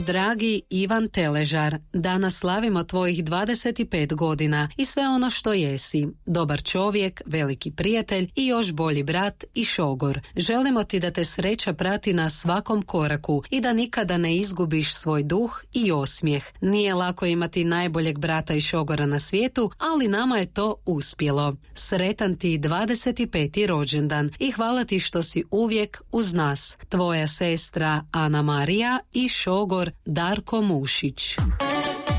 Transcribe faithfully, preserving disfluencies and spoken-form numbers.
Dragi Ivan Teležar, danas slavimo tvojih dvadeset pet godina i sve ono što jesi. Dobar čovjek, veliki prijatelj i još bolji brat i šogor. Želimo ti da te sreća prati na svakom koraku i da nikada ne izgubiš svoj duh i osmijeh. Nije lako imati najboljeg brata i šogora na svijetu, ali nama je to uspjelo. Sretan ti dvadeset peti rođendan i hvala ti što si uvijek uz nas. Tvoja sestra Ana Marija i šogor Darko Mušić.